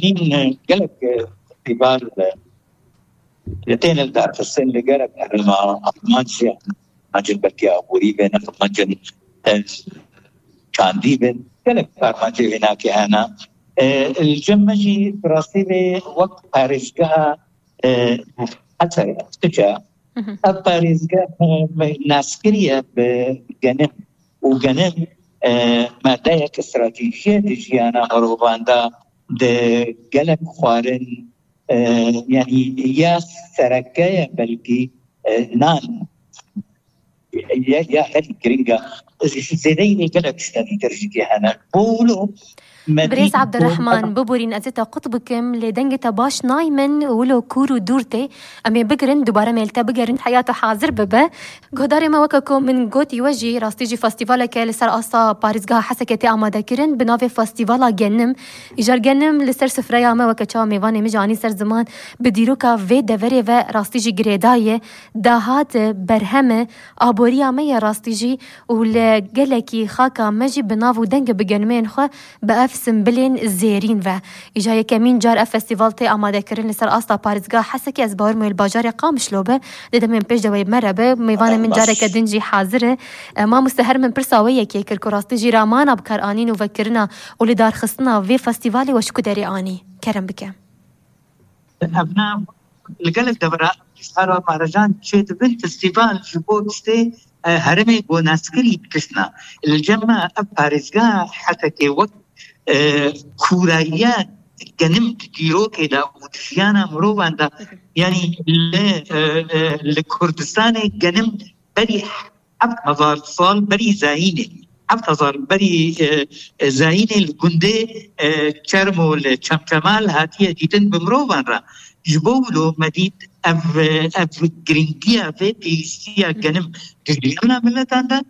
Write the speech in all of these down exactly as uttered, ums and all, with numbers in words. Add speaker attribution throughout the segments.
Speaker 1: أنين قالك فيستيفال يتين الدار في السن اللي قالك أنا مانشي مانجن بكيا أبوري بين مانجن كاندي بين قالك مانجي هناك أنا الجمجي براسي وقت باريسكا حتى استجا باريسكا ناسكرية بجنم وجنم مادة استراتيجية تجيانا هروباندا ده قلق خوارن يعني يا سركاية بلكي نان يا يا هل جرينجا زيديني قلق شتاني ترجيكي هنا بولو
Speaker 2: بريز عبد الرحمن ببورين أزيتا قطبكم لدنجة باش نايمن ولو كورو دورتي أمي بقرن دوباره ميلتا بقرن حياته حاضر ببا قداري ما وكاكم من قوت يوجي راستيجي فاستيفالك لسر أصا باريسغا حسكتي أمادا كرن بنافي فاستيفالا جنم إجار جنم لسر سفريا ما وكاكا ميواني مجاني سر زمان بديروكا في دفري و راستيجي قريداية داهات برهمة آبوريا ميا راستيجي ولقلكي خاكا مجي بنافو دنج بجنمين خوا بأف سمبلين الزيرين و إجاية كمين جار أف فستيفال تي أماده كرن لسر أصلا باريسغا حسكي از باور مويل باجاري قامش لوبه لده من بيش دوي مربه ميوانه من جارة كدنجي حاضره ما مستهر من برساوية كي كركو راستيجي رامانا بكار آنين وفكرنا ولدار خصنا في فستيفالي وشكو داري آني كرم بك
Speaker 1: أبناء لقلك دبرا إسحارة مهرجان شيت بنت فستيفال جبوت شتي هرمي بوناسكري بكسنا الجمع أب باريسغا حتى كي وقت كورايات جنمت ديرو كده وتشيانا مروبان دا يعني لكردستان جنمت بري عبد هزار صال بري زايني عبد هزار بري زايني الجندي تشرمو الشمشمال هاتيه جيتن بمروبان را جبولو مديد أف أف جرينجيا في بيسيا جنم جريانا ملتان دا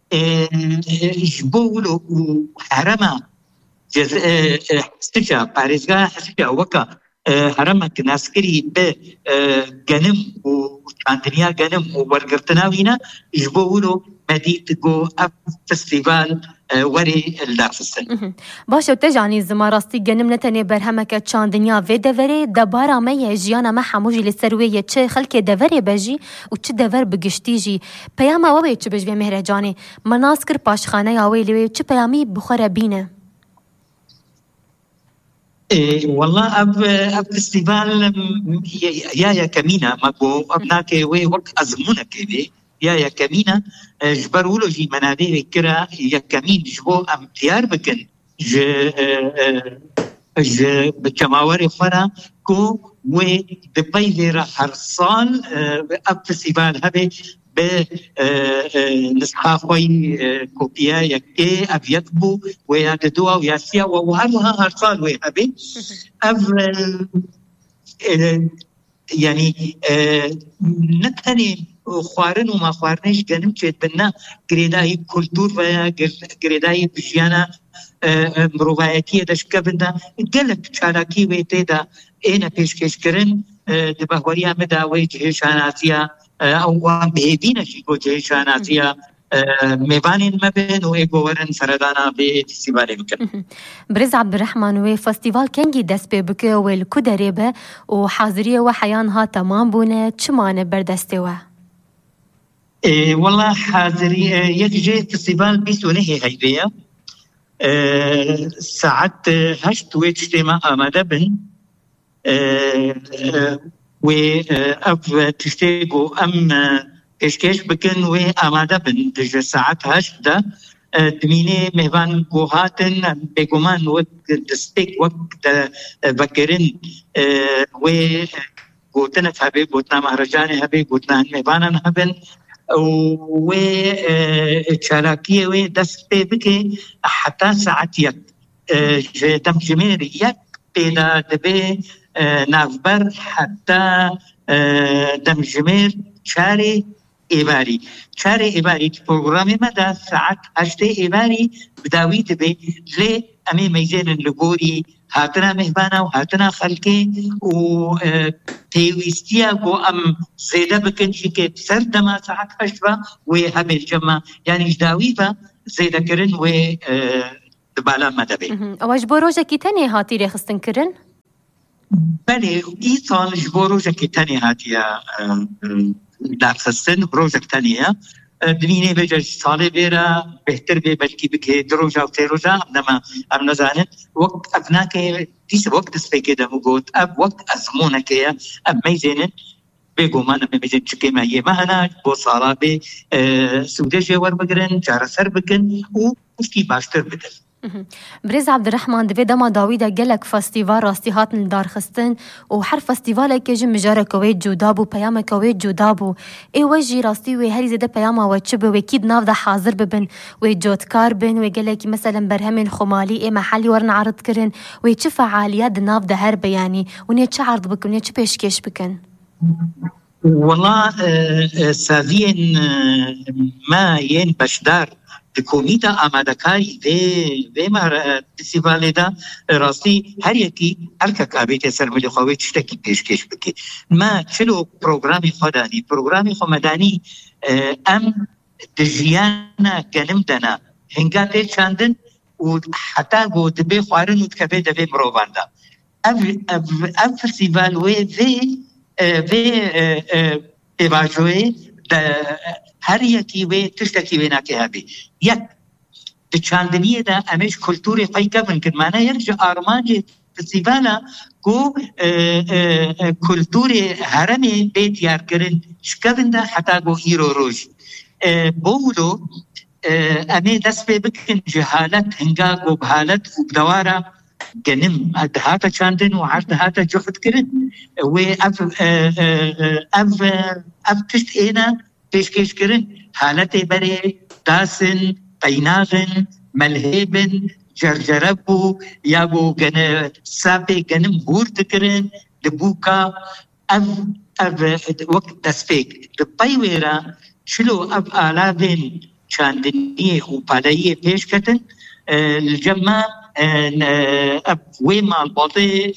Speaker 1: جبولو وحرمه جز استجا باريسغا حسجا وكا هرمك ناسكري بجنم وكاندنيا جنم وورقرتناوينا يجبولو مديت جو أف فستيفال وري الدارفستن
Speaker 2: باشا وتجاني الزماراستي جنم نتني برهمك تشاندنيا في دفري دبارا ميا جيانا ما حموجي للسروية تشي خلكي دفري بجي وتش دفر بقشتيجي بياما ووي تشبج بي مهرجاني مناسكر باشخانة ياوي لوي تش بيامي بخورة بينا
Speaker 1: إيه والله أب أب فستيفال يا يا كمينة ما بو أبناك وي وقت أزمونة كذي يا يا كمينة جبرولو جي منادي كرا يا كمين جبو أم تيار بكن ج ج بجماوري فرا كو و دبيلر حرصان أب فستيفال هذا ب نسخاوي كوبيا يكي أبيتبو وياددوا وياسيا وهذا هرصال ويهبي أف يعني نتني خوارن وما خوارنش جنم تشيت بنا قريداي كولتور ويا قريداي بجيانا مروفايتية دشكبنا قلب شاراكي ويتيدا اينا پیشکش کرن دبهوريا مداوي جهشاناتيا او بهدينا شيكو جهشاناتيا ميبانين مبين وإيقوورن سردانا بفستيفالي بكن
Speaker 2: برز عبد الرحمن وي فستيفال كنجي دسبي بكي والكودريبة وحاضرية وحيانها تمام بونه چمانه بردستيوه
Speaker 1: إيه والله حاضرية يجي فستيفال بيسونه هيدية إيه ساعت هشت ويتشتما آماده بن وأف تشتيقو أم كشكش بكن وآماده بن دج ساعت هشت دميني مهبان قوهاتن بيقومان وقت دستيق وقت بكرن وقوتنا هبي قوتنا مهرجاني هبي قوتنا مهبانا هبن و شراكية و دستي بكي حتى ساعت يك دمجمير يك بيدا دبي نافبر حتى دمجمير شاري إباري شاري إباري برنامج مدى ساعت هشتي إباري بداوي دبي لي أمي ميزين اللقوري هاتنا مهبانا وهاتنا خلقي وتيويستيا بو أم زيدا بكنشي كي سردما ساعت هشتوا وهبي الجمع يعني جداويفا زيدا كرن و دبالا مدبي
Speaker 2: أواج بروجة كي تاني هاتي ريخستن كرن؟
Speaker 1: بله ایسان جبو روژه تانی هاتیه درخستن روژه تانیه دمینه بجه ساله بیره بهتر بی بلکی بکه دو روژه و تی روژه نما ام نزانن وقت ابنا که دیس وقت دست بکه دمو گوت اب وقت ازمونه که اب میزینن بگو من میزین چکه مایه مهنا بو سالا بی سوده جوار بگرن جاره سر بکن و اشتی باشتر بدن.
Speaker 2: برز عبدالرحمن دوی دما داویده گلک فستیوال راستی هاتن دارخستن و هر فستیوال که جم مجاره کوید جدا بو پیام کوید جدا بو ای وجی راستی و هری زده پیام و چبه و کید ناف ده حاضر ببن و جوتکار بن و گلک مثلا برهمن خمالی ای محلی ورن عرض کرن و چه فعالیت ناف ده هر بیانی و نه چه عرض بکن نه چه پیشکش بکن.
Speaker 1: والله سازین ما ین بشدار کمیته آماده‌کاری و و مر فستیوال دا راستی هر یکی هر کابیت سرمایه خواهی چشتی پیشکش بکی ما چلو پروگرامی خدانی پروگرامی خمدانی ام دجیانا کنم دنا هنگامی چندن و حتی بود به خوارن و کبه دبی مروباندا اف اف فستیوال و و و تواجوی هر یکی و تشتکی و ناکی هبی یک چندنیه دا امیش کلتوری خواهی کبن کن معنی یک جا آرمانج فستیوالا کو کلتوری هرمی بیت یار کرن شکبن دا حتی گو ایرو روش بولو امی دست بی بکن جهالت هنگا گو بحالت و بدوارا گنم دهاتا چندن و عرض دهاتا جهد کرن و اف اف اف تشت اینا پیشکش کرن حالت بره داسن قیناغن ملهبن جرجربو یا بو گن ساپی گنم بورد کرن دبوکا اف اف وقت دسپیک دپایویرا چلو اف آلابن چاندنیه و پالایه پیش کتن الجمع اف ویما الباطی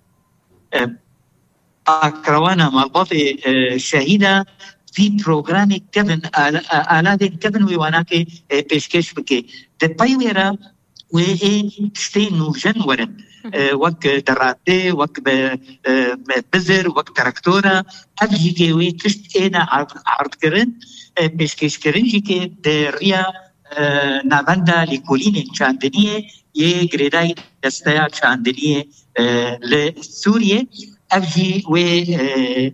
Speaker 1: اکروانا مالباطی شهیده في برنامج كفن آلات كفن ويواناك بيشكش بكي دبايويرا وإيه تشتي نوجن ورن وك دراتي وك بزر وك تراكتورا أبجي كي وي تشت إينا عرض كرن بيشكش كرن جيكي دريا نابندا لكولين چاندنية يه غريداي دستايا چاندنية لسوريا أبجي وي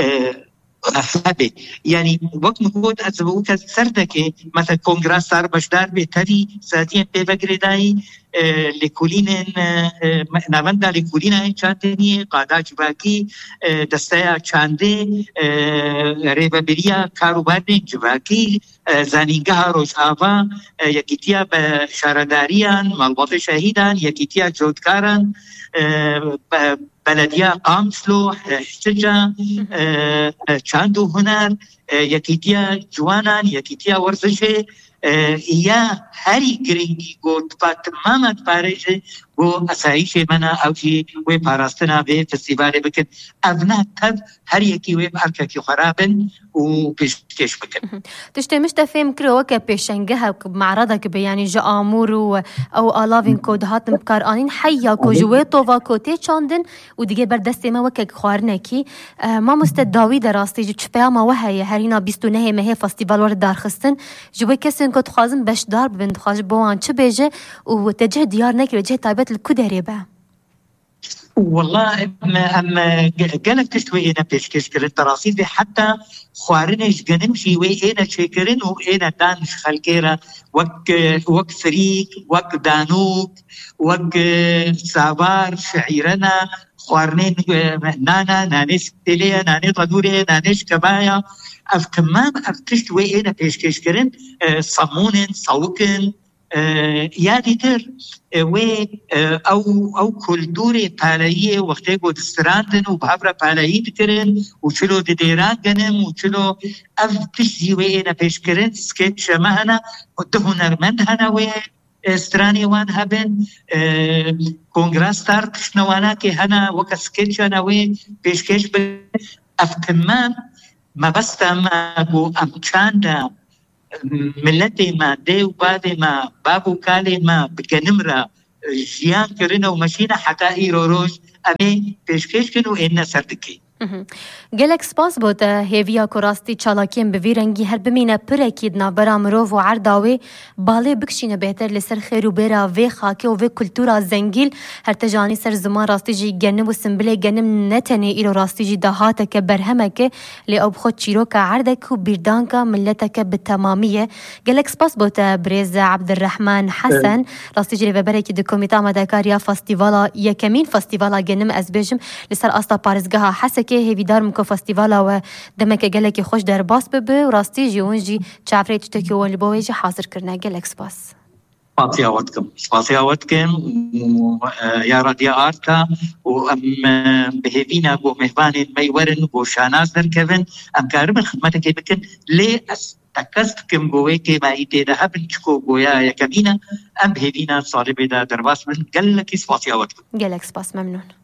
Speaker 1: أحبه يعني وقت نقول أتبعو كسرده که مثلا کنگرس سر بشدار بهتری ساعتين بيبقري داي لكولين نواندا لكولين چاندني قادا جواكي دستايا چانده ريبا بريا كاروباردين جواكي زانينگاه روشاوا يكيتيا بشارداريان مالباط شهيدان يكيتيا جودكاران بلدية قامسلو حجة چاندو هنر يكيتيا جوانان يكيتيا ورزشه یا هری گرینگی گوت با تمام پارچه و اسایش منا اوجی و پاراستنا به فستیوال بکن ابنا تب هر یکی و ارککی خرابن و پیشکش بکن.
Speaker 2: تشتمش تفهم کرو که پیشنگه معرضه که بیانی جا آمور و او آلاوین کود هاتم بکار آنین حیا کو جوه تووا کوتی چاندن و دیگه بر دست ما وکک خوارنه کی ما مستد داوی دراستی جو چپیا ما وهی هرینا بیست و نه مه فستیوال ورد دارخستن جوه کسین که تخوازم بش دار ببند خواج بوان چه بیجه و تجه دیار نکر و جه تایبت الكدري بقى.
Speaker 1: والله اما اما قالك تشتوي انا بيشكش كرن تراصيد حتى خوارنش جنمشي وي انا شكرن وانا دانش خلكيرا وك وك فريق وك دانوب وك سابار شعيرنا خوارنين نانا نانيش تليا ناني طدوري نانيش كبايا اف تمام اف تشتوي انا بيشكش كرن صمونن صوكن یادی تر و او او کلتوری پالاییه وقتی گود استراندن و بحبر پالایی بکرن و چلو دیران گنم و چلو اف تشزی و اینا پیش کرن سکیت مهنا و ده هنرمند هنا و استرانی وان هبن کنگراس تار کشنوانا که هنا وکا سکیت هنا و پیشکش به اف تمام ما بستا ما گو امچاندا ملتي ما دي وبادي ما بابو كالي ما بكنمرة جيان كرنا ومشينا حتى إيرو روش امي پیشکش کن و این سردکی
Speaker 2: گلک سپاس بوده هیویا کراستی چالاکیم به ویرنگی هر بمینه پرکید نابرا مروف و عرداوی باله بکشینه بهتر لسر خیر و بیرا وی خاکه و وی کلتورا زنگیل هر تجانی سر زمان راستی جی گنم و سنبله گنم نتنه ایرو راستی جی دهاته که برهمه که لی اب خود چیروکا عردک و بیردانکا ملتک بتمامیه گلک سپاس بوده بریز عبدالرحمن حسن راستی جی و برکی دو کمیتا مدکاریا فستیوالا یکمین فستیوالا گنم از بیجم لسر استا پارزگاه حسک که هیویدار مکو فستیوالا و دمک گلکی خوش در باس ببه و راستی جیونجی چافری تشتکی و لبویجی حاضر کرنه گلک سپاس
Speaker 1: سپاسی آوتکم سپاسی آوتکم یا رادیا آرتا و ام بهوینا بو مهوان میورن بو شاناز در کون ام کارم خدمت که بکن لی از تکست کم گوه که مایده ده هبن چکو گویا یکمینا ام بهوینا صالبه ده در باس من گلکی سپاسی آوتکم
Speaker 2: گلک سپاس ممنون